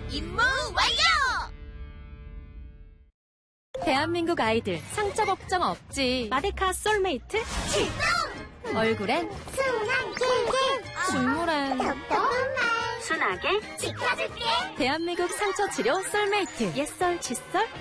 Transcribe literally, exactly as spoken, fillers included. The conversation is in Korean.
임무 완료! 대한민국 아이들 상처 걱정 없지. 마데카 솔메이트 출동! 얼굴엔 순한 길길 중물엔 답답한 말 순하게 지켜줄게. 대한민국 상처 치료 솔메이트 옛썰 칫솔